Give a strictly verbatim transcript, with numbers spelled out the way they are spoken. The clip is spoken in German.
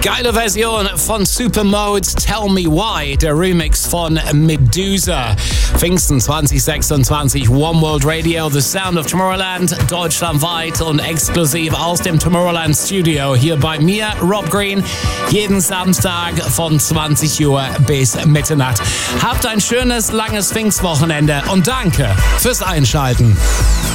Geile Version von Supermode, Tell Me Why, der Remix von Medusa. Pfingsten zwanzig sechsundzwanzig, One World Radio, The Sound of Tomorrowland, deutschlandweit und exklusiv aus dem Tomorrowland Studio. Hier bei mir, Rob Green, jeden Samstag von zwanzig Uhr bis Mitternacht. Habt ein schönes, langes Pfingstwochenende und danke fürs Einschalten.